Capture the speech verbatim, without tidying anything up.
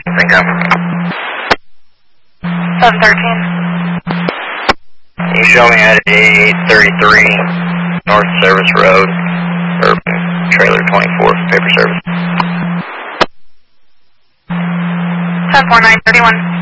Think I'm. seven thirteen. You show me at eight thirty-three North Service Road, Urban Trailer twenty-four for paper service. ten four nine thirty-one.